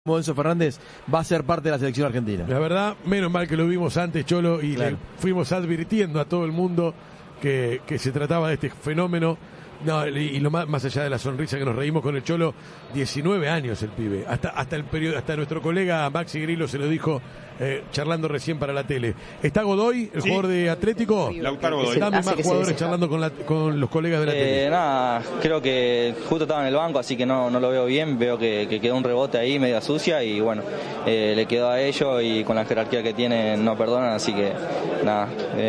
Enzo Fernández va a ser parte de la selección argentina. La verdad, menos mal que lo vimos antes, Cholo, y claro, le fuimos advirtiendo a todo el mundo que se trataba de este fenómeno. No, y lo más allá de la sonrisa que nos reímos con el Cholo, 19 años el pibe. Hasta nuestro colega Maxi Grillo se lo dijo charlando recién para la tele. ¿Está Godoy, el jugador de Atlético? Lautaro Godoy. Dame más jugadores charlando con los colegas de la tele. Nada, creo que justo estaba en el banco, así que no lo veo bien. Veo que quedó un rebote ahí, media sucia, y bueno, le quedó a ellos y con la jerarquía que tienen no perdonan, así que nada.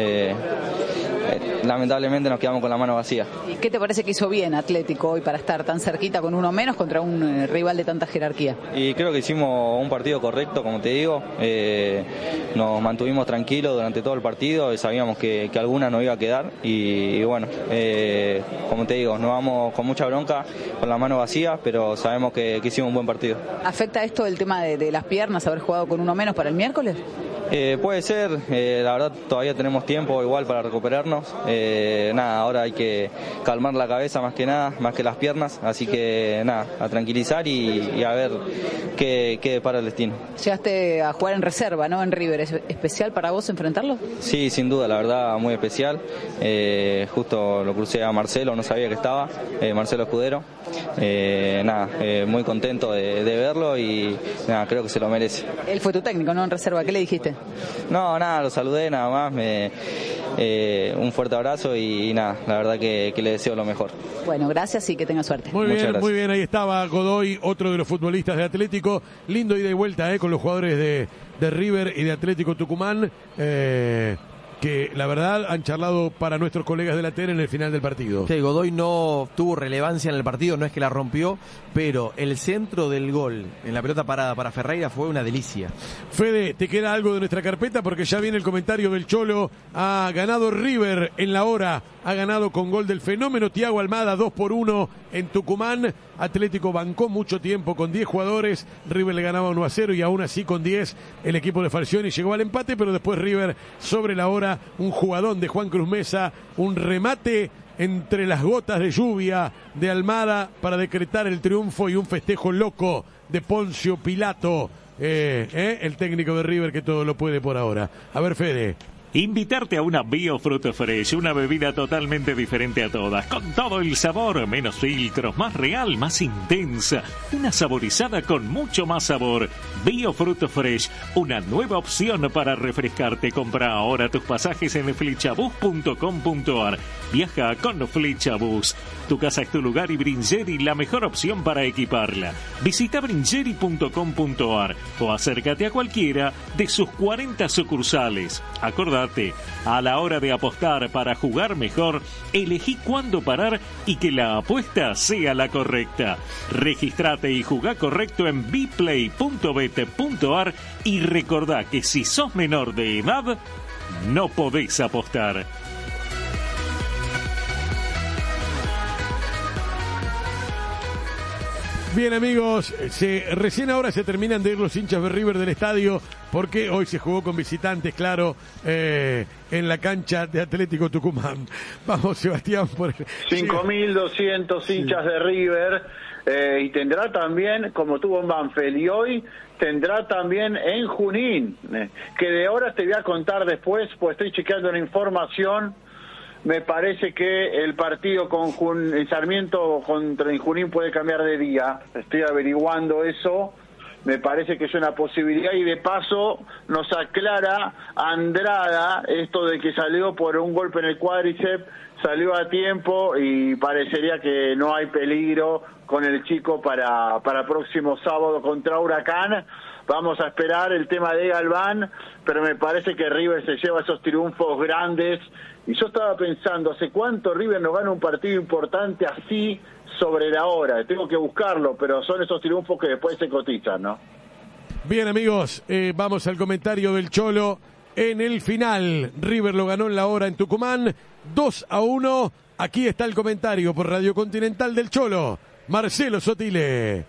Lamentablemente nos quedamos con la mano vacía. ¿Y qué te parece que hizo bien Atlético hoy para estar tan cerquita con uno menos contra un rival de tanta jerarquía? Y creo que hicimos un partido correcto, como te digo. Nos mantuvimos tranquilos durante todo el partido, sabíamos que alguna nos iba a quedar y bueno, como te digo, nos vamos con mucha bronca, con la mano vacía, pero sabemos que hicimos un buen partido. ¿Afecta esto el tema de las piernas, haber jugado con uno menos para el miércoles? Puede ser, la verdad todavía tenemos tiempo igual para recuperarnos. Nada, ahora hay que calmar la cabeza más que nada, más que las piernas, así que nada, a tranquilizar y a ver qué depara el destino. Llegaste a jugar en reserva, ¿no? En River, ¿es especial para vos enfrentarlo? Sí, sin duda, la verdad muy especial. Justo lo crucé a Marcelo, no sabía que estaba, Marcelo Escudero. Nada, muy contento de verlo y nada, creo que se lo merece. Él fue tu técnico, ¿no? En reserva, ¿qué le dijiste? No, nada, lo saludé nada más, un fuerte abrazo y nada, la verdad que le deseo lo mejor. Bueno, gracias y que tenga suerte. Muy bien, ahí estaba Godoy, otro de los futbolistas de Atlético. Lindo ida y vuelta con los jugadores de River y de Atlético Tucumán, que la verdad han charlado para nuestros colegas de la tele en el final del partido. Sí, Godoy no tuvo relevancia en el partido, no es que la rompió, pero el centro del gol en la pelota parada para Ferreira fue una delicia. Fede, ¿te queda algo de nuestra carpeta? Porque ya viene el comentario del Cholo. Ha ganado River en la hora, ha ganado con gol del fenómeno Thiago Almada, 2-1 en Tucumán. Atlético bancó mucho tiempo con 10 jugadores, River le ganaba 1-0 y aún así con 10 el equipo de Falcioni llegó al empate, pero después River sobre la hora, un jugadón de Juan Cruz Mesa, un remate entre las gotas de lluvia de Almada para decretar el triunfo y un festejo loco de Poncio Pilato, el técnico de River que todo lo puede por ahora. A ver, Fede. Invitarte a una BioFruit Fresh, una bebida totalmente diferente a todas, con todo el sabor, menos filtros, más real, más intensa, una saborizada con mucho más sabor. BioFruit Fresh, una nueva opción para refrescarte. Compra ahora tus pasajes en flechabus.com.ar. Viaja con Flechabus. Tu casa es tu lugar y Bringeri la mejor opción para equiparla. Visita bringeri.com.ar o acércate a cualquiera de sus 40 sucursales. Acordate, a la hora de apostar para jugar mejor, elegí cuándo parar y que la apuesta sea la correcta. Registrate y jugá correcto en bplay.bet.ar y recordá que si sos menor de edad, no podés apostar. Bien, amigos, recién ahora se terminan de ir los hinchas de River del estadio porque hoy se jugó con visitantes, claro, en la cancha de Atlético Tucumán. Vamos, Sebastián. 5.200 hinchas de River y tendrá también, como tuvo en Banfield, y hoy tendrá también en Junín, que de horas te voy a contar después, pues estoy chequeando una información. Me parece que el partido con Sarmiento contra Junín puede cambiar de día. Estoy averiguando eso. Me parece que es una posibilidad y de paso nos aclara Andrada esto de que salió por un golpe en el cuádriceps, salió a tiempo y parecería que no hay peligro con el chico para próximo sábado contra Huracán. Vamos a esperar el tema de Galván, pero me parece que River se lleva esos triunfos grandes. Y yo estaba pensando, ¿hace cuánto River no gana un partido importante así sobre la hora? Tengo que buscarlo, pero son esos triunfos que después se cotizan, ¿no? Bien, amigos, vamos al comentario del Cholo. En el final, River lo ganó en la hora en Tucumán, 2-1. Aquí está el comentario por Radio Continental del Cholo, Marcelo Sotile.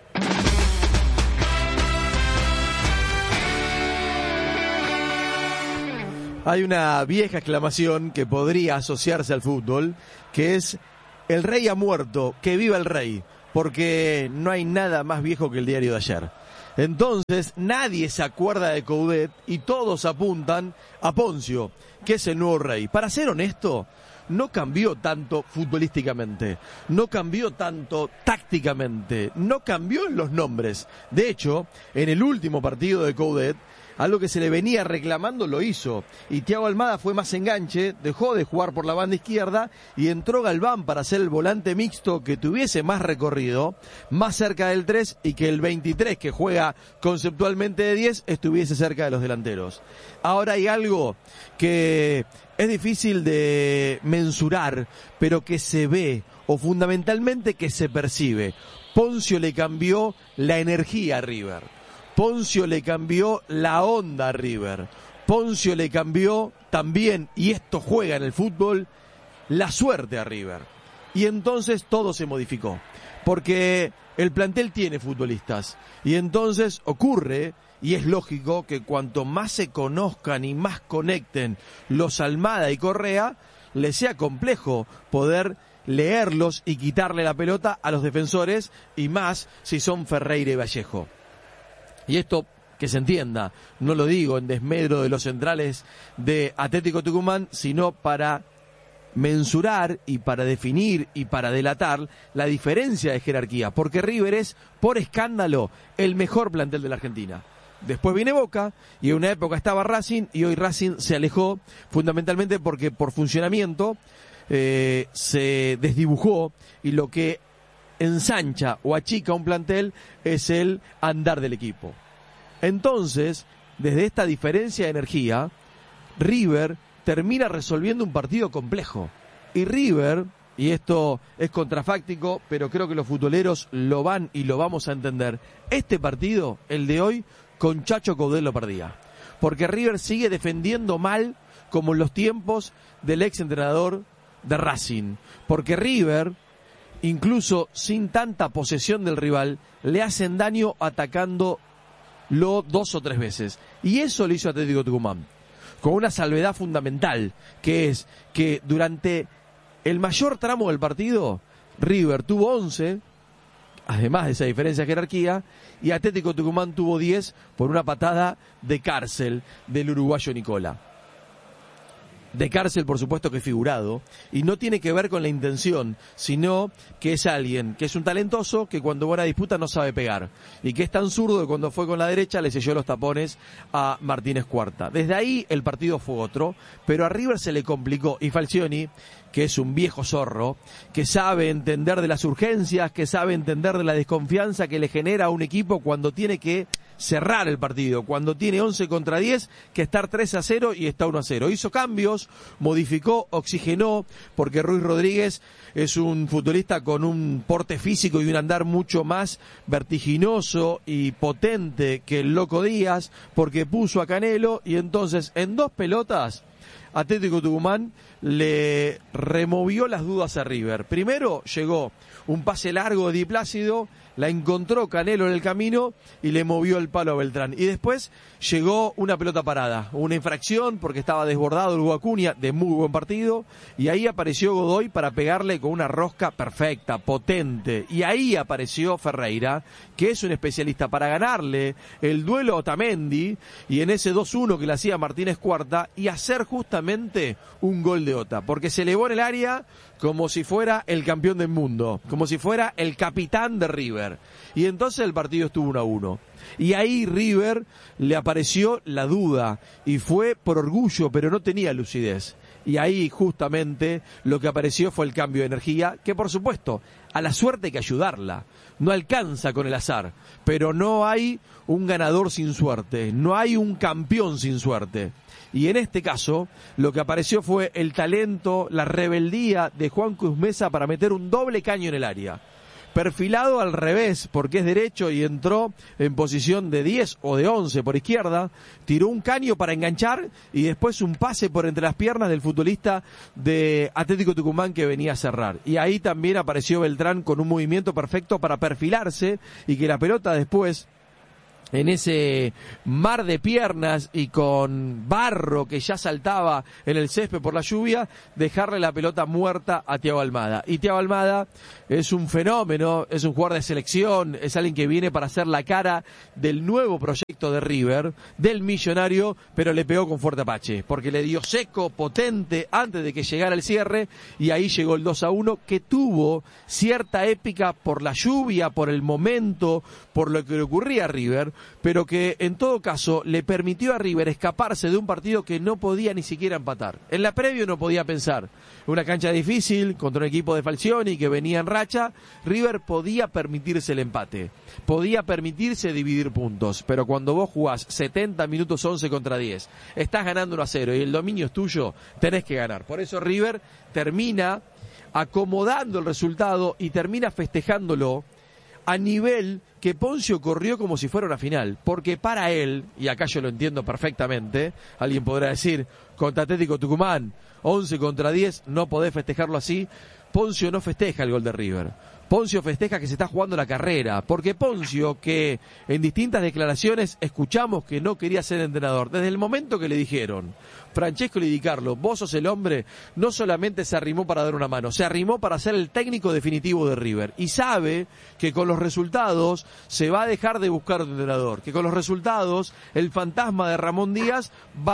Hay una vieja exclamación que podría asociarse al fútbol, que es: el rey ha muerto, que viva el rey, porque no hay nada más viejo que el diario de ayer. Entonces nadie se acuerda de Coudet y todos apuntan a Ponzio, que es el nuevo rey. Para ser honesto, no cambió tanto futbolísticamente, no cambió tanto tácticamente, no cambió en los nombres. De hecho, en el último partido de Coudet, algo que se le venía reclamando lo hizo. Y Thiago Almada fue más enganche, dejó de jugar por la banda izquierda y entró Galván para ser el volante mixto que tuviese más recorrido, más cerca del 3 y que el 23, que juega conceptualmente de 10, estuviese cerca de los delanteros. Ahora hay algo que es difícil de mensurar, pero que se ve, o fundamentalmente que se percibe. Ponzio le cambió la energía a River. Ponzio le cambió la onda a River. Ponzio le cambió también, y esto juega en el fútbol, la suerte a River. Y entonces todo se modificó. Porque el plantel tiene futbolistas. Y entonces ocurre, y es lógico, que cuanto más se conozcan y más conecten los Almada y Correa, les sea complejo poder leerlos y quitarle la pelota a los defensores, y más si son Ferreira y Vallejo. Y esto, que se entienda, no lo digo en desmedro de los centrales de Atlético Tucumán, sino para mensurar y para definir y para delatar la diferencia de jerarquía, porque River es, por escándalo, el mejor plantel de la Argentina. Después viene Boca, y en una época estaba Racing, y hoy Racing se alejó fundamentalmente porque por funcionamiento se desdibujó, y lo que ensancha o achica un plantel es el andar del equipo. Entonces, desde esta diferencia de energía, River termina resolviendo un partido complejo. Y River, y esto es contrafáctico, pero creo que los futboleros lo van y lo vamos a entender, este partido, el de hoy, con Chacho Coudet lo perdía. Porque River sigue defendiendo mal, como en los tiempos del ex entrenador de Racing. Porque River, incluso sin tanta posesión del rival, le hacen daño atacándolo 2 o 3 veces. Y eso lo hizo Atlético Tucumán, con una salvedad fundamental, que es que durante el mayor tramo del partido, River tuvo 11, además de esa diferencia de jerarquía, y Atlético Tucumán tuvo 10 por una patada de Cárcel del uruguayo Nicola. De Cárcel, por supuesto, que figurado, y no tiene que ver con la intención, sino que es alguien que es un talentoso, que cuando va a una disputa no sabe pegar, y que es tan zurdo que cuando fue con la derecha le selló los tapones a Martínez Cuarta. Desde ahí el partido fue otro, pero a River se le complicó, y Falcioni, que es un viejo zorro, que sabe entender de las urgencias, que sabe entender de la desconfianza que le genera a un equipo cuando tiene que cerrar el partido, cuando tiene 11 contra 10, que estar 3-0 y está 1-0. Hizo cambios, modificó, oxigenó, porque Ruiz Rodríguez es un futbolista con un porte físico y un andar mucho más vertiginoso y potente que el Loco Díaz, porque puso a Canelo, y entonces en 2 pelotas Atlético Tucumán le removió las dudas a River. Primero llegó un pase largo de Di Plácido, la encontró Canelo en el camino y le movió el palo a Beltrán. Y después llegó una pelota parada, una infracción porque estaba desbordado el Hugo Acuña, de muy buen partido, y ahí apareció Godoy para pegarle con una rosca perfecta, potente. Y ahí apareció Ferreira, que es un especialista para ganarle el duelo a Otamendi, y en ese 2-1 que le hacía Martínez Cuarta, y hacer justamente un gol de Ota, porque se elevó en el área como si fuera el campeón del mundo, como si fuera el capitán de River. Y entonces el partido estuvo 1-1. Y ahí River le apareció la duda, y fue por orgullo, pero no tenía lucidez. Y ahí justamente lo que apareció fue el cambio de energía, que por supuesto, a la suerte hay que ayudarla. No alcanza con el azar, pero no hay un ganador sin suerte, no hay un campeón sin suerte. Y en este caso, lo que apareció fue el talento, la rebeldía de Juan Cruz Mesa para meter un doble caño en el área. Perfilado al revés, porque es derecho y entró en posición de 10 o de 11 por izquierda, tiró un caño para enganchar y después un pase por entre las piernas del futbolista de Atlético Tucumán que venía a cerrar. Y ahí también apareció Beltrán con un movimiento perfecto para perfilarse y que la pelota después en ese mar de piernas y con barro que ya saltaba en el césped por la lluvia, dejarle la pelota muerta a Thiago Almada. Y Thiago Almada es un fenómeno, es un jugador de selección, es alguien que viene para ser la cara del nuevo proyecto de River, del Millonario, pero le pegó con fuerte Apache, porque le dio seco, potente, antes de que llegara el cierre, y ahí llegó el 2-1, que tuvo cierta épica por la lluvia, por el momento, por lo que le ocurría a River, pero que en todo caso le permitió a River escaparse de un partido que no podía ni siquiera empatar. En la previa no podía pensar. Una cancha difícil contra un equipo de Falcioni que venía en racha, River podía permitirse el empate, podía permitirse dividir puntos, pero cuando vos jugás 70 minutos 11 contra 10, estás ganando 1-0 y el dominio es tuyo, tenés que ganar. Por eso River termina acomodando el resultado y termina festejándolo a nivel que Poncio corrió como si fuera una final, porque para él, y acá yo lo entiendo perfectamente, alguien podrá decir, contra Atlético Tucumán, 11 contra 10, no podés festejarlo así. Poncio no festeja el gol de River. Poncio festeja que se está jugando la carrera, porque Poncio, que en distintas declaraciones escuchamos que no quería ser entrenador, desde el momento que le dijeron, Francescoli Di Carlo, vos sos el hombre, no solamente se arrimó para dar una mano, se arrimó para ser el técnico definitivo de River, y sabe que con los resultados se va a dejar de buscar un entrenador, que con los resultados el fantasma de Ramón Díaz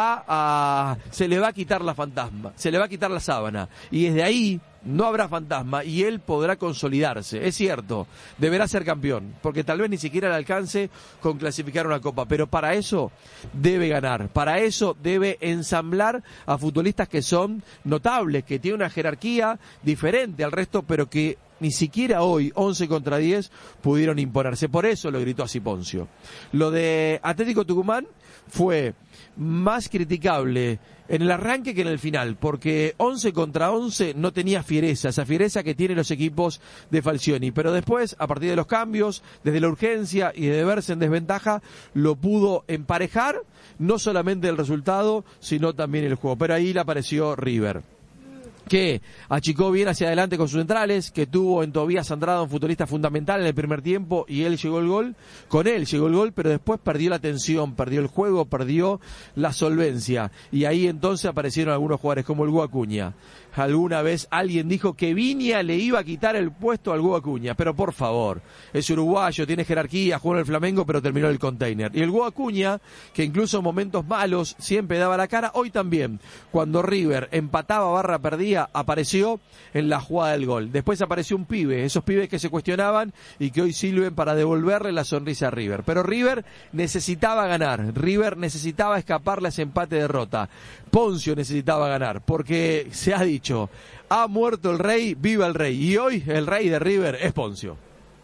se le va a quitar la fantasma, se le va a quitar la sábana, y desde ahí no habrá fantasma y él podrá consolidarse. Es cierto, deberá ser campeón, porque tal vez ni siquiera le alcance con clasificar una copa, pero para eso debe ganar, para eso debe ensamblar a futbolistas que son notables, que tienen una jerarquía diferente al resto, pero que ni siquiera hoy, 11 contra 10, pudieron imponerse. Por eso lo gritó así Poncio. Lo de Atlético Tucumán fue más criticable en el arranque que en el final, porque 11 contra 11 no tenía fiereza, esa fiereza que tienen los equipos de Falcioni, pero después, a partir de los cambios, desde la urgencia y de verse en desventaja, lo pudo emparejar, no solamente el resultado, sino también el juego, pero ahí le apareció River, que achicó bien hacia adelante con sus centrales, que tuvo en Tobías Andrada un futbolista fundamental en el primer tiempo y él llegó el gol, con él llegó el gol, pero después perdió la tensión, perdió el juego, perdió la solvencia, y ahí entonces aparecieron algunos jugadores como el Gu Acuña. Alguna vez alguien dijo que Viña le iba a quitar el puesto al Gu Acuña, pero por favor, es uruguayo, tiene jerarquía, jugó en el Flamengo, pero terminó en el Container. Y el Gu Acuña, que incluso en momentos malos siempre daba la cara, hoy también, cuando River empataba barra perdía, apareció en la jugada del gol. Después apareció un pibe, esos pibes que se cuestionaban y que hoy sirven para devolverle la sonrisa a River. Pero River necesitaba ganar, River necesitaba escaparle a ese empate-derrota. Poncio necesitaba ganar, porque se ha dicho, ha muerto el rey, viva el rey. Y hoy el rey de River es Poncio.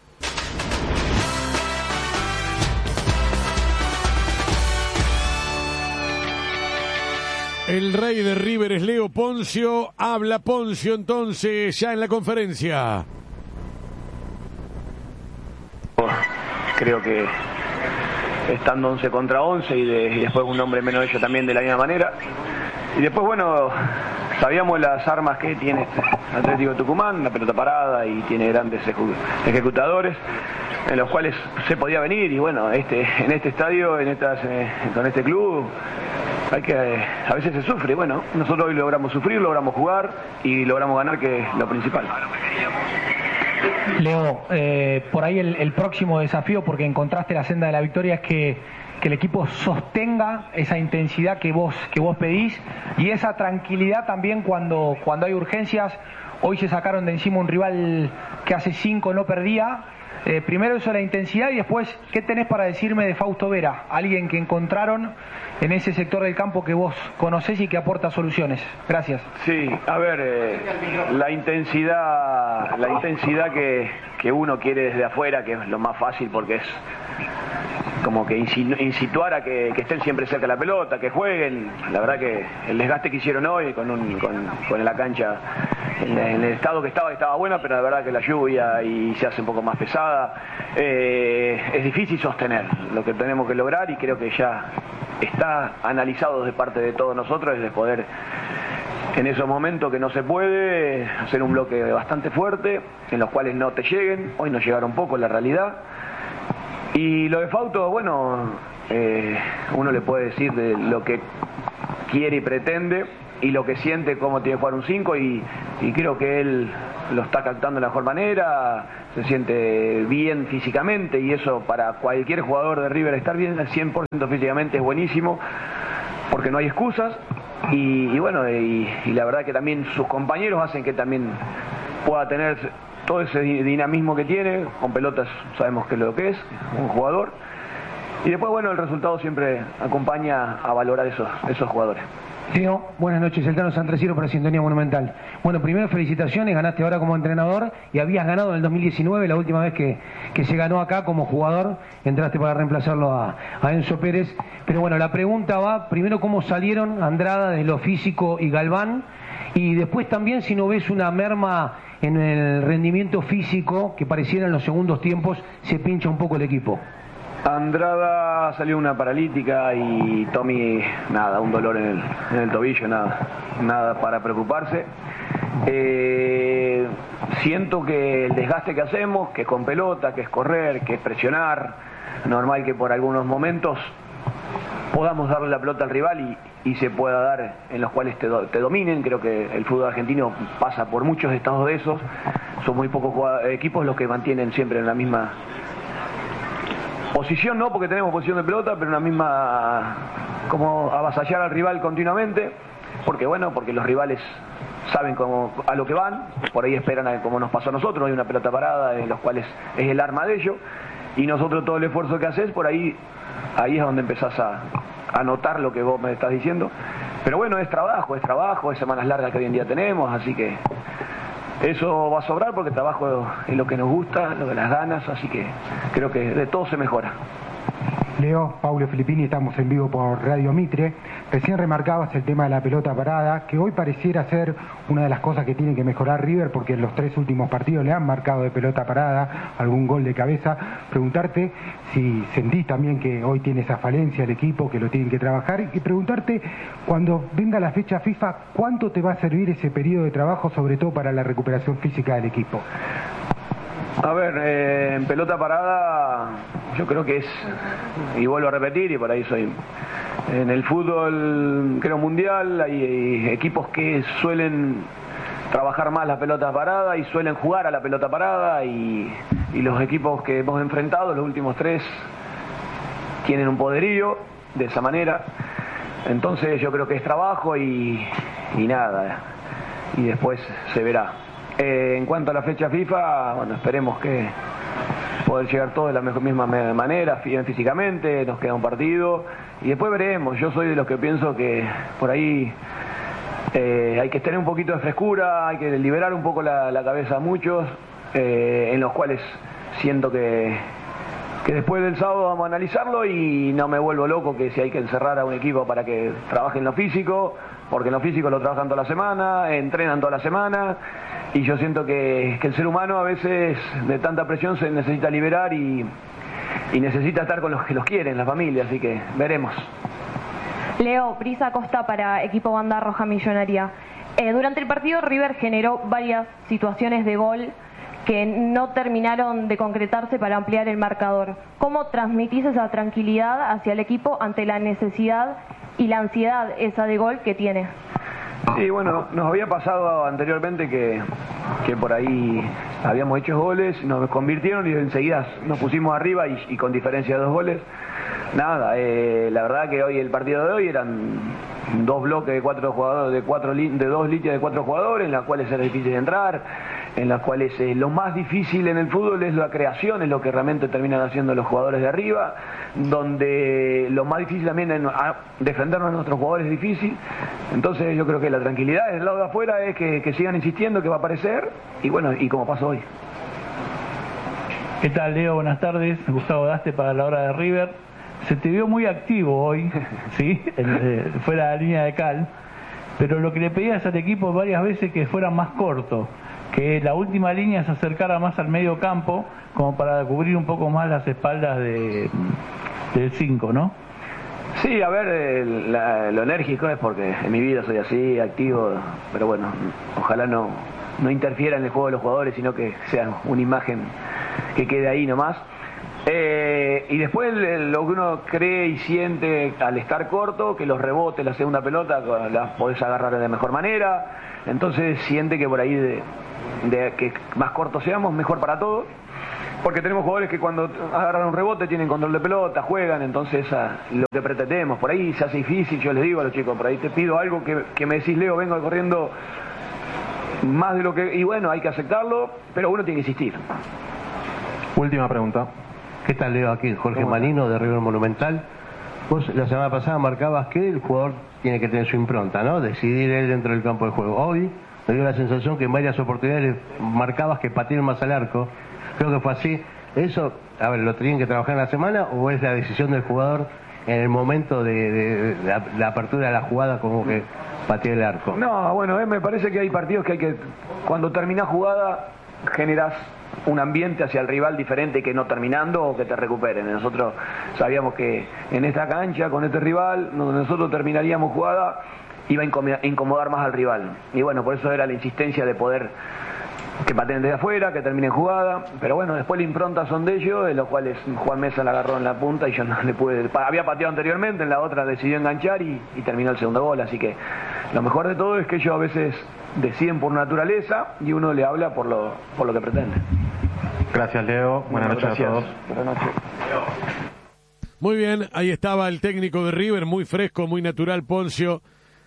El rey de River es Leo Poncio. Habla Poncio entonces ya en la conferencia. Creo que estando 11 contra 11 y después un hombre menos ellos también de la misma manera. Y después, bueno, sabíamos las armas que tiene Atlético Tucumán, la pelota parada, y tiene grandes ejecutadores en los cuales se podía venir. Y bueno, en este estadio, con este club, a veces se sufre. Bueno, nosotros hoy logramos sufrir, logramos jugar y logramos ganar, que es lo principal. Leo, por ahí el próximo desafío, porque encontraste la senda de la victoria, es que el equipo sostenga esa intensidad que vos pedís y esa tranquilidad también cuando hay urgencias. Hoy se sacaron de encima un rival que hace 5 no perdía. Primero eso, la intensidad, y después, ¿qué tenés para decirme de Fausto Vera? Alguien que encontraron en ese sector del campo que vos conocés y que aporta soluciones. Gracias. Sí, a ver, la intensidad que uno quiere desde afuera, que es lo más fácil, porque es como que incituar a que estén siempre cerca de la pelota, que jueguen. La verdad que el desgaste que hicieron hoy con la cancha en el estado que estaba buena, pero la verdad que la lluvia y se hace un poco más pesada, es difícil sostener. Lo que tenemos que lograr, y creo que ya está analizado de parte de todos nosotros, es de poder, en esos momentos que no se puede, hacer un bloque bastante fuerte, en los cuales no te lleguen. Hoy nos llegaron poco, la realidad, Y lo de Fausto, bueno, uno le puede decir de lo que quiere y pretende y lo que siente, cómo tiene que jugar un 5 y creo que él lo está captando de la mejor manera, se siente bien físicamente y eso para cualquier jugador de River estar bien al 100% físicamente es buenísimo porque no hay excusas y bueno, y la verdad que también sus compañeros hacen que también pueda tener todo ese dinamismo que tiene, con pelotas sabemos que es lo que es, un jugador. Y después, bueno, el resultado siempre acompaña a valorar esos jugadores. Leo, buenas noches, Elcano Santreciero para Sintonía Monumental. Bueno, primero felicitaciones, ganaste ahora como entrenador y habías ganado en el 2019, la última vez que se ganó acá como jugador, entraste para reemplazarlo a Enzo Pérez. Pero bueno, la pregunta va, primero cómo salieron Andrada de lo físico y Galván, y después también si no ves una merma en el rendimiento físico que pareciera en los segundos tiempos se pincha un poco el equipo. Andrada salió una paralítica y Tommy, nada, un dolor en el tobillo, nada para preocuparse. Siento que el desgaste que hacemos, que es con pelota, que es correr, que es presionar, normal que por algunos momentos podamos darle la pelota al rival y se pueda dar en los cuales te dominen. Creo que el fútbol argentino pasa por muchos estados de esos. Son muy pocos equipos los que mantienen siempre en la misma posición, no porque tenemos posición de pelota, pero una misma, como avasallar al rival continuamente, porque los rivales saben a lo que van, por ahí esperan como nos pasó a nosotros, hay una pelota parada en los cuales es el arma de ellos, y nosotros todo el esfuerzo que haces, por ahí es donde empezás a notar lo que vos me estás diciendo, pero bueno, es trabajo, es semanas largas que hoy en día tenemos, así que eso va a sobrar porque el trabajo es lo que nos gusta, lo de las ganas, así que creo que de todo se mejora. Leo, Paulo Filippini, estamos en vivo por Radio Mitre. Recién remarcabas el tema de la pelota parada, que hoy pareciera ser una de las cosas que tiene que mejorar River, porque en los 3 últimos partidos le han marcado de pelota parada, algún gol de cabeza. Preguntarte si sentís también que hoy tiene esa falencia el equipo, que lo tienen que trabajar, y preguntarte, cuando venga la fecha FIFA, ¿cuánto te va a servir ese periodo de trabajo, sobre todo para la recuperación física del equipo? A ver, en pelota parada yo creo que es, y vuelvo a repetir, y por ahí soy, en el fútbol creo mundial hay equipos que suelen trabajar más la pelota parada y suelen jugar a la pelota parada y los equipos que hemos enfrentado, los últimos 3, tienen un poderío de esa manera. Entonces yo creo que es trabajo y nada, y después se verá. En cuanto a la fecha FIFA, bueno, esperemos que poder llegar todos de la misma manera, bien físicamente, nos queda un partido y después veremos. Yo soy de los que pienso que por ahí hay que tener un poquito de frescura, hay que liberar un poco la cabeza a muchos, en los cuales siento que después del sábado vamos a analizarlo y no me vuelvo loco que si hay que encerrar a un equipo para que trabaje en lo físico, porque en lo físico lo trabajan toda la semana, entrenan toda la semana, y yo siento que el ser humano a veces de tanta presión se necesita liberar y necesita estar con los que los quieren, la familia, así que veremos. Leo, Brisa Costa para Equipo Banda Roja Millonaria. Durante el partido River generó varias situaciones de gol que no terminaron de concretarse para ampliar el marcador. ¿Cómo transmitís esa tranquilidad hacia el equipo ante la necesidad y la ansiedad esa de gol que tiene? Sí, bueno, nos había pasado anteriormente que por ahí habíamos hecho goles, nos convirtieron y enseguida nos pusimos arriba y con diferencia de 2 goles. Nada, la verdad que hoy el partido de hoy eran 2 bloques de 4 jugadores, de 2 líneas de 4 jugadores, en las cuales era difícil entrar, en las cuales lo más difícil en el fútbol es la creación, es lo que realmente terminan haciendo los jugadores de arriba, donde lo más difícil también es defendernos a nuestros jugadores es difícil. Entonces yo creo que la tranquilidad del lado de afuera es que sigan insistiendo, que va a aparecer, y bueno, y como pasó hoy. ¿Qué tal, Leo? Buenas tardes. Gustavo Daste para la hora de River. Se te vio muy activo hoy, ¿sí? Fuera de la línea de cal, pero lo que le pedías al equipo varias veces que fuera más corto, que la última línea se acercara más al medio campo, como para cubrir un poco más las espaldas del 5, ¿no? Sí, a ver, lo enérgico es porque en mi vida soy así, activo, pero bueno, ojalá no interfiera en el juego de los jugadores, sino que sea una imagen que quede ahí nomás. Y después lo que uno cree y siente al estar corto, que los rebotes, la segunda pelota, las podés agarrar de mejor manera. Entonces siente que por ahí de que más cortos seamos, mejor para todos. Porque tenemos jugadores que cuando agarran un rebote tienen control de pelota, juegan, entonces lo que pretendemos. Por ahí se hace difícil, yo les digo a los chicos, por ahí te pido algo que me decís, Leo, vengo corriendo más de lo que... Y bueno, hay que aceptarlo, pero uno tiene que insistir. Última pregunta. ¿Qué tal, Leo? Aquí Jorge Malino de River Monumental. Vos la semana pasada marcabas que el jugador tiene que tener su impronta, ¿no? Decidir él dentro del campo de juego. Hoy me dio la sensación que en varias oportunidades marcabas que pateen más al arco. Creo que fue así. ¿Eso, a ver, lo tienen que trabajar en la semana o es la decisión del jugador en el momento de la apertura de la jugada como que patee el arco? No, bueno, me parece que hay partidos que hay que, cuando terminás jugada, generás un ambiente hacia el rival diferente que no terminando o que te recuperen. Nosotros sabíamos que en esta cancha, con este rival, donde nosotros terminaríamos jugada, iba a incomodar más al rival. Y bueno, por eso era la insistencia de poder que pateen desde afuera, que terminen jugada, pero bueno, después la impronta son de ellos, de los cuales Juan Mesa la agarró en la punta y yo no le pude, había pateado anteriormente, en la otra decidió enganchar y terminó el segundo gol, así que lo mejor de todo es que ellos a veces deciden por naturaleza y uno le habla por lo que pretende. Gracias, Leo, buenas noches a todos. Buenas noches. Muy bien, ahí estaba el técnico de River, muy fresco, muy natural, Poncio,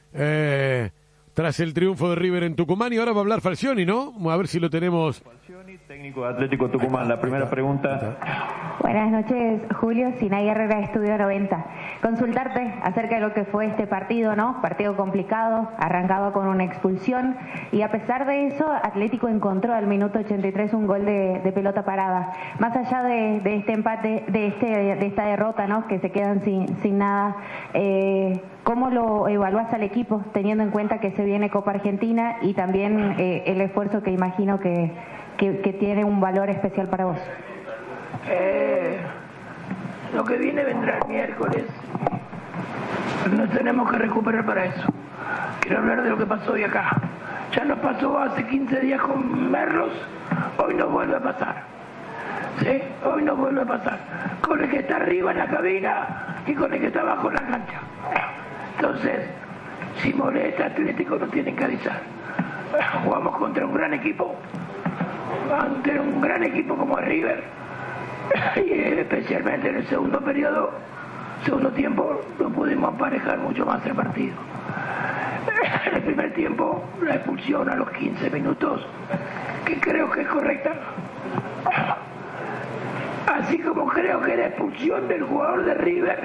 tras el triunfo de River en Tucumán. Y ahora va a hablar Falcioni, ¿no? A ver si lo tenemos. Falcioni, técnico de Atlético Tucumán. La primera pregunta. Buenas noches, Julio. Sinay Herrera, Estudio 90. Consultarte acerca de lo que fue este partido, ¿no? Partido complicado, arrancado con una expulsión. Y a pesar de eso, Atlético encontró al minuto 83 un gol de pelota parada. Más allá de este empate, de esta derrota, ¿no? Que se quedan sin nada. ¿Cómo lo evaluás al equipo, teniendo en cuenta que se viene Copa Argentina y también el esfuerzo que imagino que tiene un valor especial para vos? Lo que viene vendrá el miércoles. Nos tenemos que recuperar para eso. Quiero hablar de lo que pasó hoy acá. Ya nos pasó hace 15 días con Merlos, hoy nos vuelve a pasar. ¿Sí? Hoy nos vuelve a pasar. Con el que está arriba en la cabina y con el que está abajo en la cancha. Entonces, si molesta, Atlético no tiene que avisar. Jugamos contra un gran equipo, ante un gran equipo como River, y especialmente en el segundo tiempo, no pudimos emparejar mucho más el partido. En el primer tiempo, la expulsión a los 15 minutos, que creo que es correcta. Así como creo que la expulsión del jugador de River,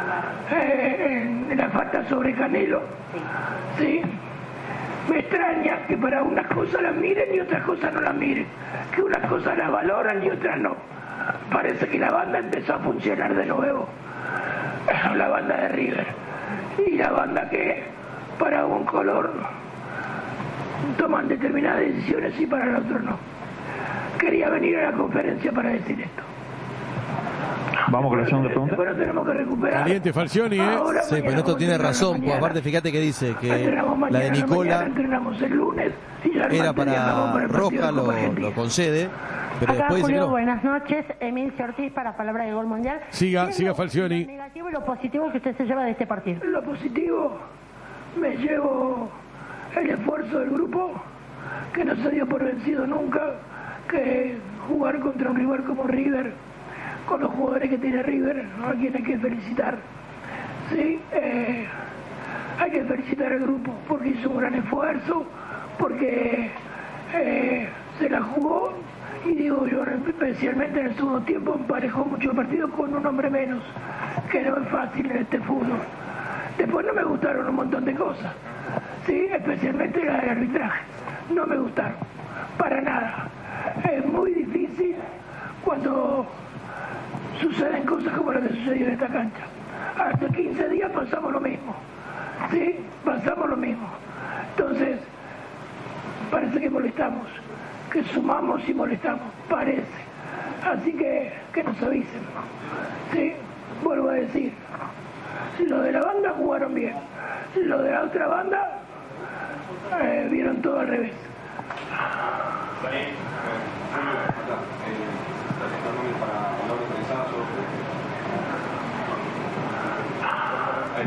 la falta sobre Canelo, ¿sí? Me extraña que para unas cosas las miren y otras cosas no las miren, que unas cosas las valoran y otras no. Parece que la banda empezó a funcionar de nuevo, la banda de River, y la banda que para un color toman determinadas decisiones y para el otro no. Quería venir a la conferencia para decir esto. Vamos con la segunda pregunta. Bueno, tenemos que recuperar. Caliente Falcioni, ¿eh? Sí, pero esto tiene razón, pues aparte fíjate que dice que la de Nicola entrenamos el lunes era para Roja, lo concede, pero Acá, después dice Julio, que no. Buenas noches, Emilio Ortiz para Palabra de Gol Mundial. Siga Falcioni. Lo negativo y lo positivo que usted se lleva de este partido. Lo positivo, me llevo el esfuerzo del grupo, que no se dio por vencido nunca, que jugar contra un rival como River, con los jugadores que tiene River, a quien hay que felicitar. Sí, hay que felicitar al grupo porque hizo un gran esfuerzo, porque se la jugó, y digo yo, especialmente en el segundo tiempo emparejó mucho el partido con un hombre menos, que no es fácil en este fútbol. Después no me gustaron un montón de cosas, sí, especialmente la del arbitraje, no me gustaron, para nada. Es muy difícil cuando suceden cosas como lo que sucedió en esta cancha. Hace 15 días pasamos lo mismo, ¿sí? Pasamos lo mismo. Entonces, parece que molestamos, que sumamos y molestamos, parece. Así que nos avisen, ¿sí? Vuelvo a decir, lo de la banda jugaron bien, lo de la otra banda vieron todo al revés.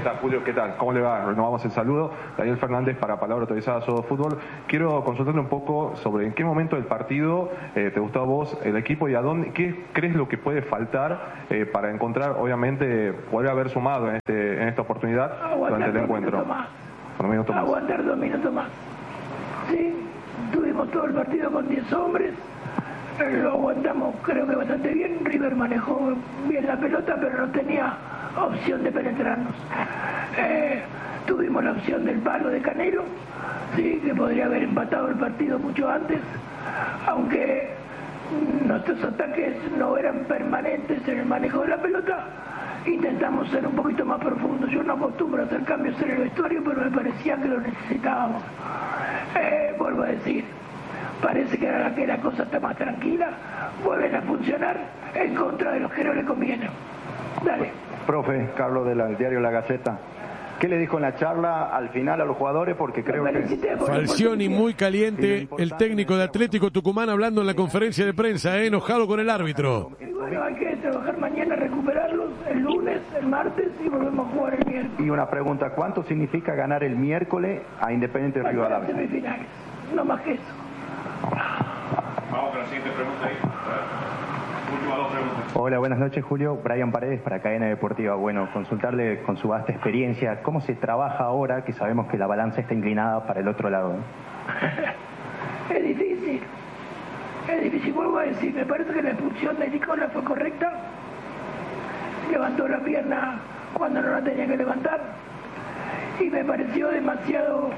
está, Julio, ¿qué tal? ¿Cómo le va? Renovamos el saludo. Daniel Fernández para Palabra Autorizada Sodo Fútbol. Quiero consultarle un poco sobre en qué momento del partido te gustó a vos el equipo y a dónde, qué crees lo que puede faltar para encontrar, obviamente, poder haber sumado en esta oportunidad durante el encuentro. Aguantar 2 minutos más. Sí, tuvimos todo el partido con 10 hombres. Lo aguantamos creo que bastante bien. River manejó bien la pelota, pero no tenía opción de penetrarnos. Tuvimos la opción del palo de Canelo, sí, que podría haber empatado el partido mucho antes, aunque nuestros ataques no eran permanentes en el manejo de la pelota. Intentamos ser un poquito más profundos. Yo no acostumbro a hacer cambios en el vestuario, pero me parecía que lo necesitábamos. Vuelvo a decir, parece que ahora que la cosa está más tranquila, vuelven a funcionar en contra de los que no le conviene. Dale. Profe, Carlos del diario La Gaceta. ¿Qué le dijo en la charla al final a los jugadores? Porque creo que... Falcioni muy caliente, el técnico de Atlético Tucumán hablando en la conferencia de prensa, enojado con el árbitro. Bueno, hay que trabajar mañana, recuperarlos el lunes, el martes y volvemos a jugar el miércoles. Y una pregunta, ¿cuánto significa ganar el miércoles a Independiente Rivadavia? Semifinales, no más que eso. Vamos con la siguiente pregunta ahí. Últimas 2 preguntas. Hola, buenas noches, Julio. Brian Paredes para Cadena Deportiva. Bueno, consultarle con su vasta experiencia, ¿cómo se trabaja ahora que sabemos que la balanza está inclinada para el otro lado? Es difícil, vuelvo a decir, me parece que la expulsión de Nicola fue correcta. Levantó la pierna cuando no la tenía que levantar y me pareció demasiado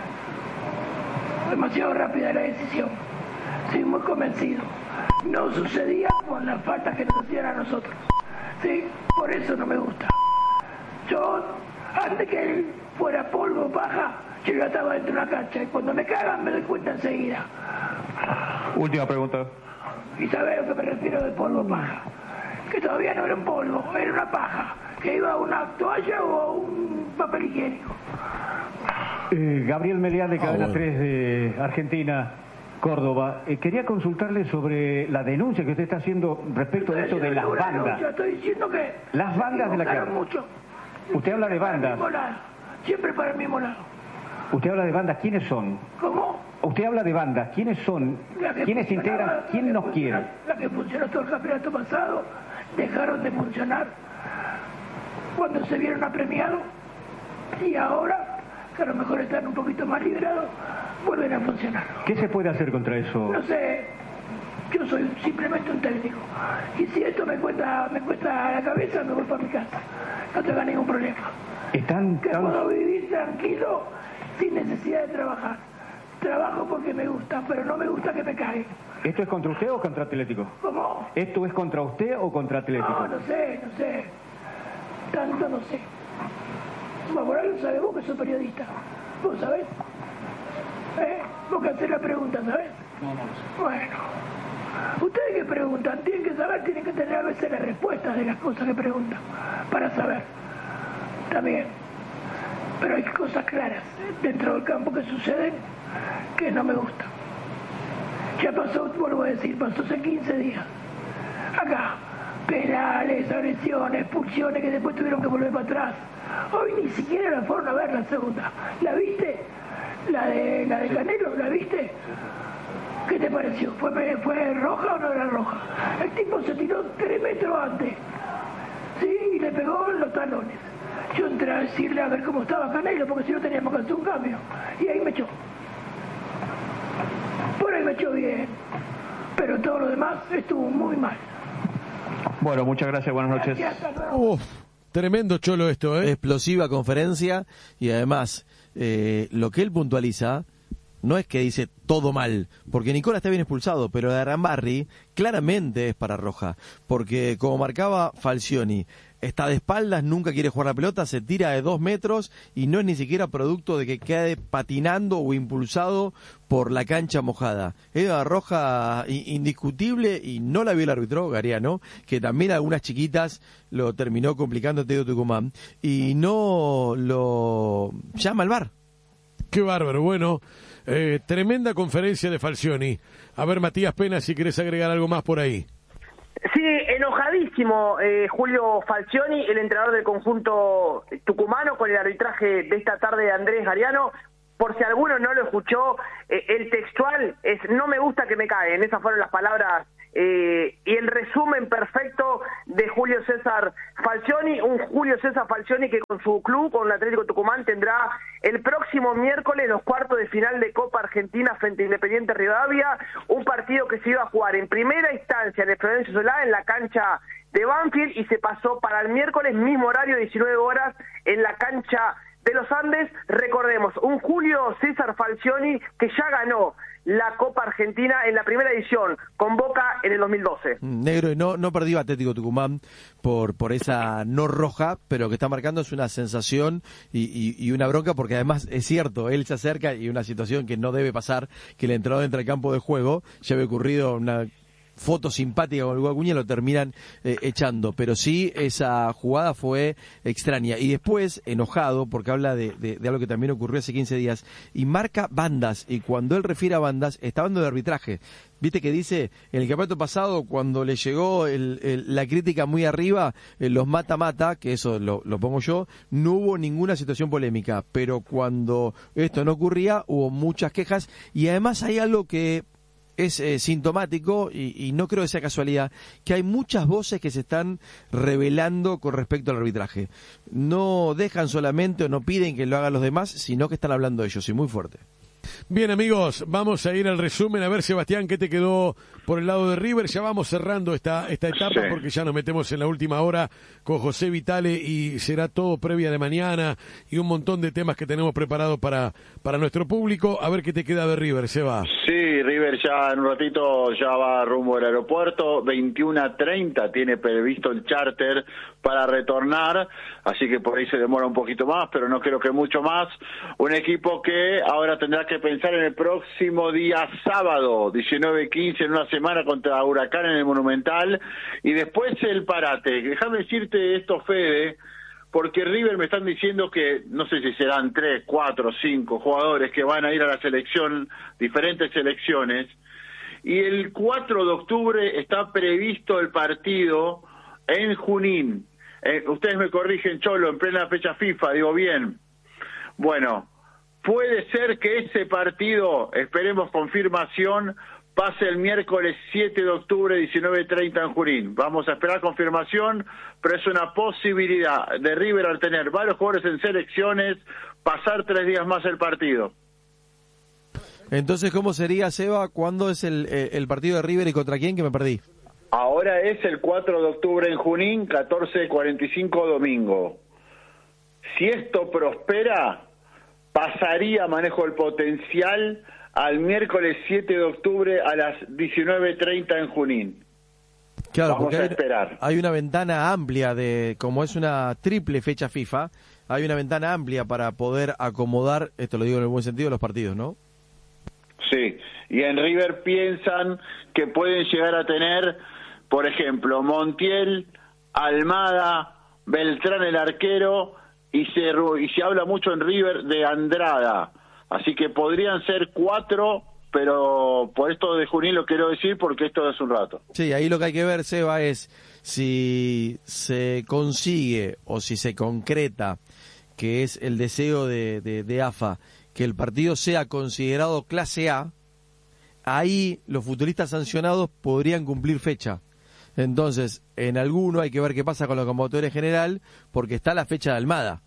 rápida la decisión. Estoy muy convencido. No sucedía con las faltas que nos hacían a nosotros. Sí, por eso no me gusta. Yo, antes que él fuera polvo, paja, yo ya estaba dentro de la cancha y cuando me cagan me doy cuenta enseguida. Última pregunta. ¿Y sabes a lo que me refiero de polvo, paja? Que todavía no era un polvo, era una paja, que iba a una toalla o a un papel higiénico. Gabriel Melián de Cadena 3 de Argentina, Córdoba. Quería consultarle sobre la denuncia que usted está haciendo respecto de esto de las bandas. Yo estoy diciendo que las bandas de la que mucho. Usted habla de bandas. Siempre para el mismo lado. Usted habla de bandas, ¿quiénes son? ¿Cómo? Usted habla de bandas, ¿quiénes son? ¿Quiénes integran? ¿Quién nos quiere? La que funcionó todo el campeonato pasado, dejaron de funcionar cuando se vieron apremiados y ahora, que a lo mejor están un poquito más liberados, vuelven a funcionar. ¿Qué se puede hacer contra eso? No sé, yo soy simplemente un técnico y si esto me cuesta la cabeza, me voy para mi casa, no tengo ningún problema. Puedo vivir tranquilo sin necesidad de trabajar. Trabajo porque me gusta, pero no me gusta que me caigan. ¿Esto es contra usted o contra Atlético? ¿Cómo? ¿Esto es contra usted o contra Atlético? No sé. Tanto no sé. Bueno, por algo sabés vos que sos periodista. ¿Vos sabés? Vos que hacés la pregunta, ¿sabés? No. Bueno. Ustedes que preguntan, tienen que saber, tienen que tener a veces las respuestas de las cosas que preguntan. Para saber. También. Pero hay cosas claras dentro del campo que suceden que no me gustan. Ya pasó, vuelvo a decir, pasó hace 15 días. Acá, penales, agresiones, expulsiones que después tuvieron que volver para atrás. Hoy ni siquiera la fueron a ver la segunda. ¿La viste? La de Canelo, ¿la viste? ¿Qué te pareció? ¿Fue roja o no era roja? El tipo se tiró 3 metros antes. Sí, y le pegó en los talones. Yo entré a decirle a ver cómo estaba Canelo, porque si no teníamos que hacer un cambio. Y ahí me echó. Por ahí me echó bien. Pero todo lo demás estuvo muy mal. Bueno, muchas gracias, buenas noches. Tremendo cholo esto, ¿eh? Explosiva conferencia y además lo que él puntualiza no es que dice todo mal, porque Nicola está bien expulsado, pero de Arambarri claramente es para roja, porque como marcaba Falcioni, está de espaldas, nunca quiere jugar la pelota, se tira de 2 metros y no es ni siquiera producto de que quede patinando o impulsado por la cancha mojada. Era roja indiscutible y no la vio el árbitro, Gariano, que también algunas chiquitas lo terminó complicando Teo Tucumán y no lo llama al VAR. Qué bárbaro, bueno, tremenda conferencia de Falcioni. A ver, Matías Pena, si querés agregar algo más por ahí. Sí, Enojadísimo Julio Falcioni, el entrenador del conjunto tucumano, con el arbitraje de esta tarde de Andrés Gariano. Por si alguno no lo escuchó, el textual es: no me gusta que me caen. Esas fueron las palabras y el resumen perfecto de Julio César Falcioni, un Julio César Falcioni que con su club, con el Atlético Tucumán, tendrá el próximo miércoles los cuartos de final de Copa Argentina frente a Independiente Rivadavia, un partido que se iba a jugar en primera instancia en el Florencio Solá, en la cancha de Banfield, y se pasó para el miércoles, mismo horario, 19 horas, en la cancha de los Andes. Recordemos, un Julio César Falcioni que ya ganó la Copa Argentina en la primera edición con Boca en el 2012. Negro, y no perdió Atlético Tucumán por esa no roja, pero que está marcando es una sensación y una bronca, porque además es cierto, él se acerca y una situación que no debe pasar, que el entrenador entra al campo de juego. Ya había ocurrido una foto simpática con el Hugo Acuña, lo terminan echando, pero sí, esa jugada fue extraña. Y después, enojado, porque habla de algo que también ocurrió hace 15 días, y marca bandas, y cuando él refiere a bandas, está hablando de arbitraje. Viste que dice, en el campeonato pasado, cuando le llegó la crítica muy arriba, los mata-mata, que eso lo pongo yo, no hubo ninguna situación polémica, pero cuando esto no ocurría, hubo muchas quejas, y además hay algo que es sintomático, y no creo que sea casualidad, que hay muchas voces que se están revelando con respecto al arbitraje. No dejan solamente o no piden que lo hagan los demás, sino que están hablando ellos, y muy fuerte. Bien, amigos, vamos a ir al resumen. A ver, Sebastián, ¿qué te quedó por el lado de River? Ya vamos cerrando esta etapa, sí, porque ya nos metemos en la última hora con José Vitale y será todo previa de mañana y un montón de temas que tenemos preparados para nuestro público. A ver qué te queda de River, Seba. Sí, River ya en un ratito ya va rumbo al aeropuerto. 21:30 tiene previsto el charter para retornar, así que por ahí se demora un poquito más, pero no creo que mucho más. Un equipo que ahora tendrá que pensar en el próximo día sábado, 19:15, en una semana contra Huracán en el Monumental, y después el parate. Déjame decirte esto, Fede, porque River me están diciendo que, no sé si serán 3, 4, 5 jugadores que van a ir a la selección, diferentes selecciones, y el 4 de octubre está previsto el partido en Junín. Ustedes me corrigen, Cholo, en plena fecha FIFA, digo bien. Bueno, puede ser que ese partido, esperemos confirmación, pase el miércoles 7 de octubre, 19:30 en Junín. Vamos a esperar confirmación, pero es una posibilidad de River, al tener varios jugadores en selecciones, pasar 3 días más el partido. Entonces, ¿cómo sería, Seba? ¿Cuándo es el partido de River y contra quién, que me perdí? Ahora es el 4 de octubre en Junín, 14:45 domingo. Si esto prospera, pasaría, manejo el potencial, al miércoles 7 de octubre a las 19:30 en Junín. Claro, vamos a esperar. Hay una ventana amplia como es una triple fecha FIFA, hay una ventana amplia para poder acomodar, esto lo digo en el buen sentido, los partidos, ¿no? Sí, y en River piensan que pueden llegar a tener, por ejemplo, Montiel, Almada, Beltrán el arquero, y se habla mucho en River de Andrada. Así que podrían ser 4, pero por esto de Junín lo quiero decir porque esto es un rato. Sí, ahí lo que hay que ver, Seba, es si se consigue o si se concreta, que es el deseo de AFA, que el partido sea considerado clase A. Ahí los futbolistas sancionados podrían cumplir fecha. Entonces, en alguno hay que ver qué pasa con la convocatoria general, porque está la fecha de Almada.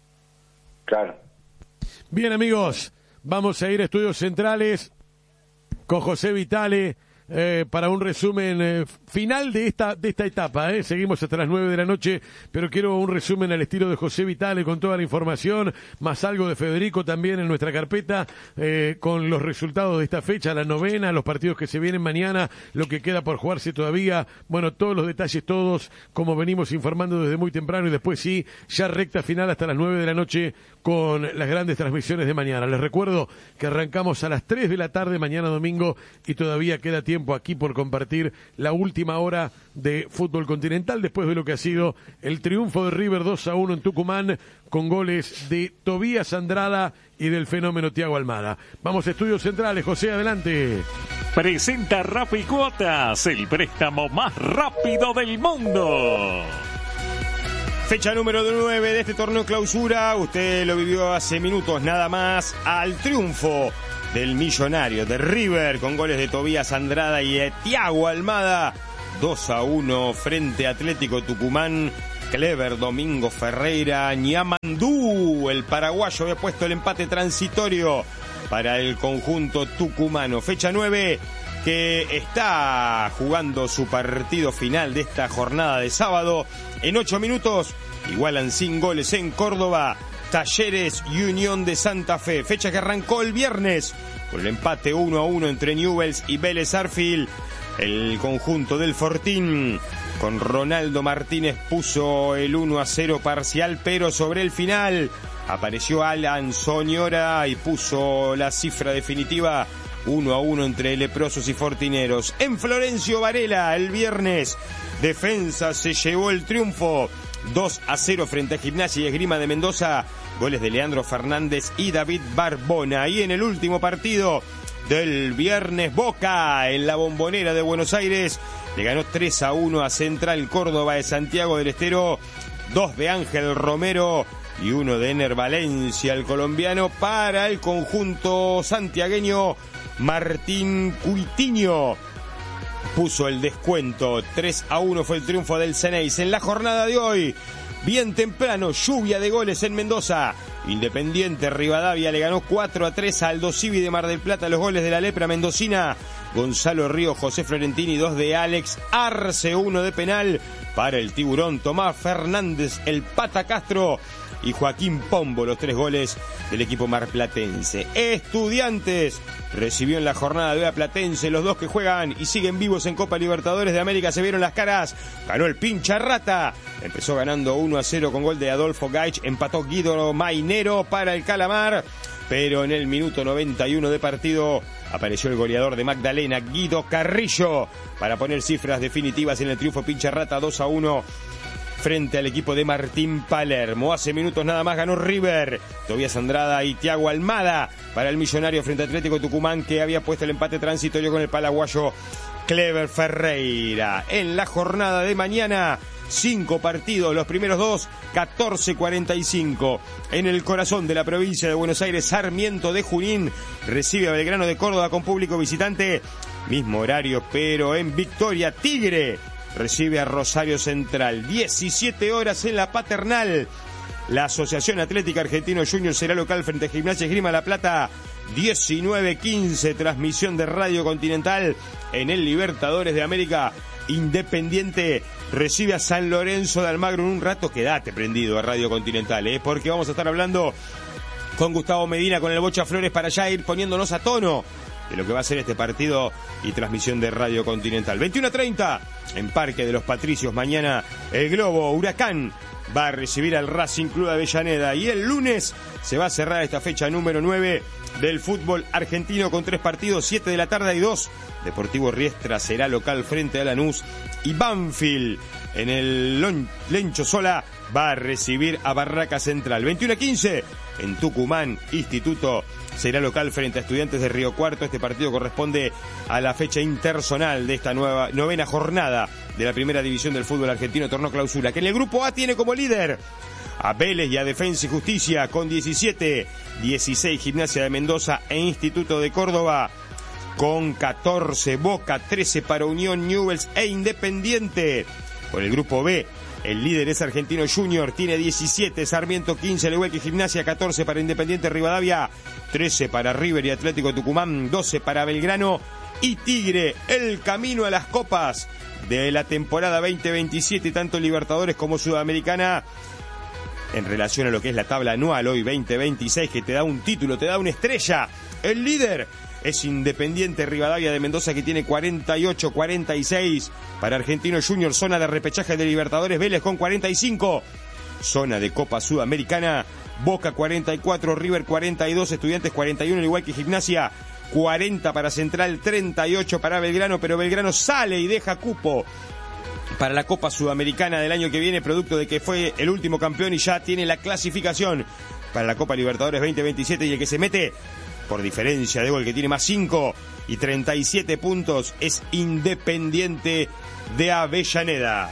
Claro. Bien, amigos, vamos a ir a Estudios Centrales con José Vitale para un resumen final de esta etapa. Seguimos hasta las 9 de la noche, pero quiero un resumen al estilo de José Vitale con toda la información, más algo de Federico también en nuestra carpeta, con los resultados de esta fecha, la novena, los partidos que se vienen mañana, lo que queda por jugarse todavía, bueno, todos los detalles, todos, como venimos informando desde muy temprano, y después sí, ya recta final hasta las 9 de la noche con las grandes transmisiones de mañana. Les recuerdo que arrancamos a las 3 de la tarde mañana domingo y todavía queda tiempo aquí por compartir la última hora de fútbol continental después de lo que ha sido el triunfo de River 2-1 en Tucumán con goles de Tobías Andrada y del fenómeno Thiago Almada. Vamos a Estudios Centrales, José, adelante. Presenta Rappi Cuotas, el préstamo más rápido del mundo. Fecha número 9 de este torneo clausura. Usted lo vivió hace minutos nada más. Al triunfo del millonario de River con goles de Tobías Andrada y Thiago Almada. 2-1 frente a Atlético Tucumán. Clever, Domingo Ferreira, Ñamandú, el paraguayo, había puesto el empate transitorio para el conjunto tucumano. Fecha 9 que está jugando su partido final de esta jornada de sábado. En 8 minutos igualan sin goles en Córdoba Talleres y Unión de Santa Fe. Fecha que arrancó el viernes con el empate 1-1 entre Newell's y Vélez Arfield. El conjunto del Fortín con Ronaldo Martínez puso el 1-0 parcial, pero sobre el final apareció Alan Soñora y puso la cifra definitiva 1-1 entre leprosos y fortineros. En Florencio Varela el viernes, Defensa se llevó el triunfo 2-0 frente a Gimnasia y Esgrima de Mendoza. Goles de Leandro Fernández y David Barbona. Y en el último partido del viernes, Boca en la Bombonera de Buenos Aires le ganó 3-1 a Central Córdoba de Santiago del Estero. 2 de Ángel Romero y 1 de Ener Valencia, el colombiano. Para el conjunto santiagueño, Martín Cuitiño puso el descuento. 3-1 fue el triunfo del Ceneice. En la jornada de hoy, bien temprano, lluvia de goles en Mendoza. Independiente Rivadavia le ganó 4-3 a Aldo Civi de Mar del Plata. Los goles de la lepra mendocina: Gonzalo Río, José Florentini, 2 de Alex Arce, 1 de penal para el Tiburón. Tomás Fernández, el Pata Castro y Joaquín Pombo, los 3 goles del equipo marplatense. Estudiantes recibió en la jornada de hoy a Platense. Los 2 que juegan y siguen vivos en Copa Libertadores de América se vieron las caras. Ganó el Pincha Rata, empezó ganando 1-0 con gol de Adolfo Gaich. Empató Guido Mainero para el Calamar, pero en el minuto 91 de partido apareció el goleador de Magdalena, Guido Carrillo, para poner cifras definitivas en el triunfo Pincha Rata 2-1 frente al equipo de Martín Palermo. Hace minutos nada más ganó River, Tobías Andrada y Thiago Almada para el millonario frente a Atlético Tucumán, que había puesto el empate transitorio con el paraguayo Clever Ferreira. En la jornada de mañana, 5 partidos, los primeros 2, 14:45. En el corazón de la provincia de Buenos Aires, Sarmiento de Junín recibe a Belgrano de Córdoba con público visitante. Mismo horario, pero en Victoria. Tigre recibe a Rosario Central. 17 horas en la Paternal. La Asociación Atlética Argentino Junior será local frente a Gimnasia Esgrima La Plata. 19:15, transmisión de Radio Continental en el Libertadores de América. Independiente recibe a San Lorenzo de Almagro. En un rato quedate prendido a Radio Continental, porque vamos a estar hablando con Gustavo Medina, con el Bocha Flores, para ya ir poniéndonos a tono de lo que va a ser este partido y transmisión de Radio Continental. 21:30 en Parque de los Patricios. Mañana el Globo Huracán va a recibir al Racing Club de Avellaneda. Y el lunes se va a cerrar esta fecha número 9 del fútbol argentino con 3 partidos, 7 de la tarde y 2. Deportivo Riestra será local frente a Lanús. Y Banfield en el Lencho Sola va a recibir a Barraca Central. 21:15 en Tucumán, Instituto será local frente a Estudiantes de Río Cuarto. Este partido corresponde a la fecha interzonal de esta novena jornada de la primera división del fútbol argentino, torneo clausura, que en el grupo A tiene como líder a Vélez y a Defensa y Justicia con 17, 16 Gimnasia de Mendoza e Instituto de Córdoba con 14, Boca 13 para Unión, Newell's e Independiente. Por el grupo B, el líder es Argentino Junior, tiene 17, Sarmiento 15, al igual que Gimnasia, 14 para Independiente Rivadavia, 13 para River y Atlético Tucumán, 12 para Belgrano y Tigre. El camino a las copas de la temporada 2027, tanto Libertadores como Sudamericana, en relación a lo que es la tabla anual hoy 2026, que te da un título, te da una estrella. El líder es Independiente Rivadavia de Mendoza, que tiene 48, 46 para Argentino Junior, zona de repechaje de Libertadores, Vélez con 45, zona de Copa Sudamericana, Boca 44, River 42, Estudiantes 41, al igual que Gimnasia, 40 para Central, 38 para Belgrano, pero Belgrano sale y deja cupo para la Copa Sudamericana del año que viene, producto de que fue el último campeón y ya tiene la clasificación para la Copa Libertadores 2027, y el que se mete por diferencia de gol, que tiene más 5, y 37 puntos es Independiente de Avellaneda.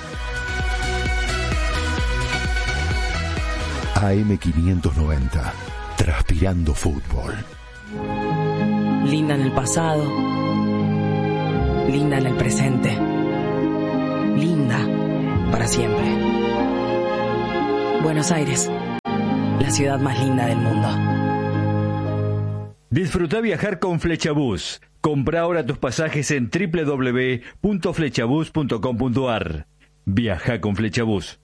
AM590, transpirando fútbol. Linda en el pasado, linda en el presente, linda para siempre. Buenos Aires, la ciudad más linda del mundo. Disfruta viajar con Flechabús. Compra ahora tus pasajes en www.flechabús.com.ar. Viaja con Flechabús.